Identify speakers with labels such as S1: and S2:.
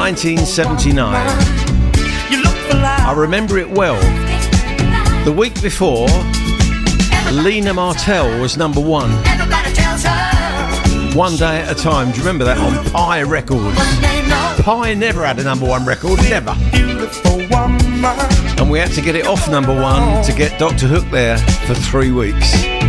S1: 1979. I remember it well. The week before, Lena Martell was number one. One Day at a Time. Do you remember that on Pie Records? Pie never had a number one record, never. And we had to get it off number one to get Dr. Hook there for 3 weeks.